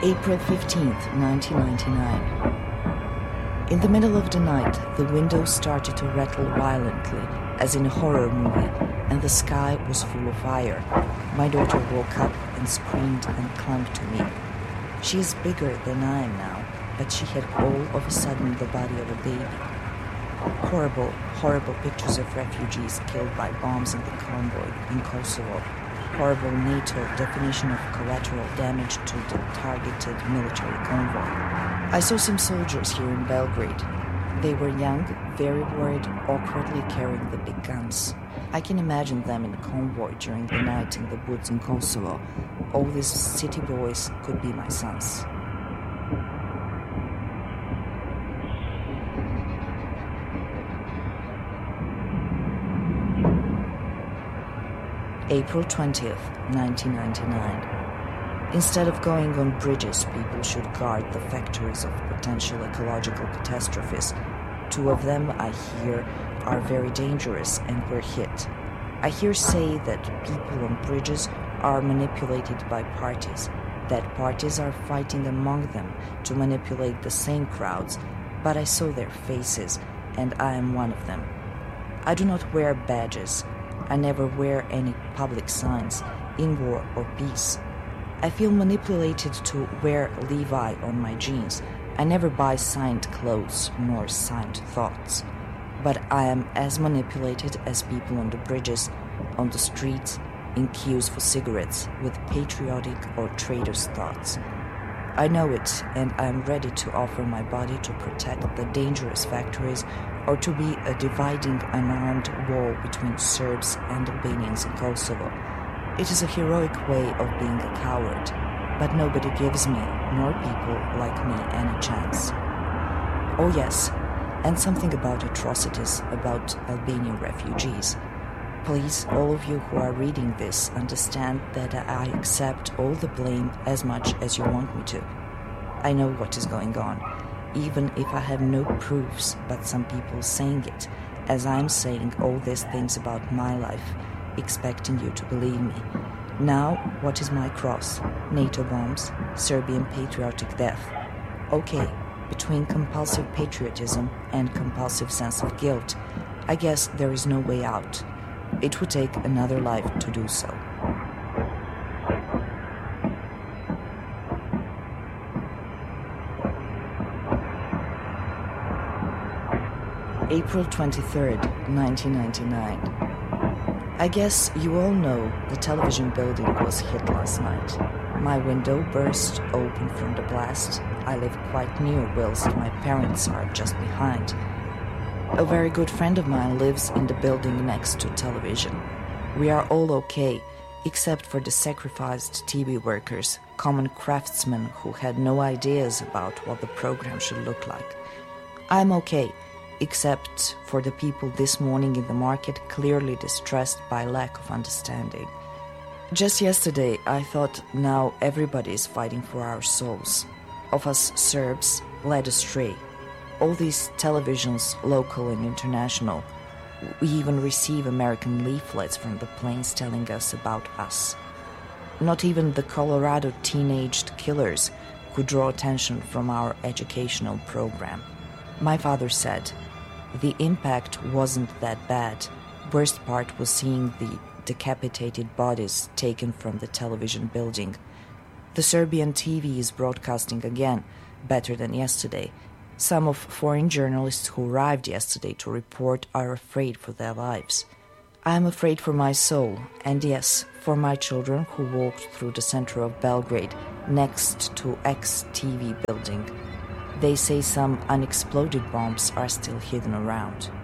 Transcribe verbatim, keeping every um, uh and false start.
April fifteenth, nineteen ninety-nine. In the middle of the night, the windows started to rattle violently, as in a horror movie, and the sky was full of fire. My daughter woke up and screamed and clung to me. She is bigger than I am now, but she had all of a sudden the body of a baby. Horrible, horrible pictures of refugees killed by bombs in the convoy in Kosovo. Horrible NATO definition of collateral damage to the targeted military convoy. I saw some soldiers here in Belgrade. They were young, very worried, awkwardly carrying the big guns. I can imagine them in a convoy during the night in the woods in Kosovo. All these city boys could be my sons. April twentieth, nineteen ninety-nine. Instead of going on bridges, people should guard the factories of potential ecological catastrophes. Two of them, I hear, are very dangerous and were hit. I hear say that people on bridges are manipulated by parties, that parties are fighting among them to manipulate the same crowds, but I saw their faces, and I am one of them. I do not wear badges. I never wear any public signs, in war or peace. I feel manipulated to wear Levi on my jeans. I never buy signed clothes nor signed thoughts. But I am as manipulated as people on the bridges, on the streets, in queues for cigarettes, with patriotic or traitors' thoughts. I know it, and I am ready to offer my body to protect the dangerous factories or to be a dividing unarmed wall between Serbs and Albanians in Kosovo. It is a heroic way of being a coward, but nobody gives me, nor people like me, any chance. Oh yes, and something about atrocities, about Albanian refugees. Please, all of you who are reading this, understand that I accept all the blame as much as you want me to. I know what is going on, even if I have no proofs, but some people saying it, as I'm saying all these things about my life, expecting you to believe me. Now, what is my cross? NATO bombs, Serbian patriotic death. Okay, between compulsive patriotism and compulsive sense of guilt, I guess there is no way out. It would take another life to do so. April twenty-third, nineteen ninety-nine. I guess you all know the television building was hit last night. My window burst open from the blast. I live quite near whilst my parents are just behind. A very good friend of mine lives in the building next to television. We are all okay, except for the sacrificed T V workers, common craftsmen who had no ideas about what the program should look like. I'm okay, except for the people this morning in the market clearly distressed by lack of understanding. Just yesterday, I thought now everybody is fighting for our souls. Of us Serbs led astray. All these televisions, local and international, we even receive American leaflets from the planes telling us about us. Not even the Colorado teenaged killers could draw attention from our educational program. My father said, the impact wasn't that bad. Worst part was seeing the decapitated bodies taken from the television building. The Serbian T V is broadcasting again, better than yesterday. Some of foreign journalists who arrived yesterday to report are afraid for their lives. I am afraid for my soul, and yes, for my children who walked through the center of Belgrade, next to ex-T V building. They say some unexploded bombs are still hidden around.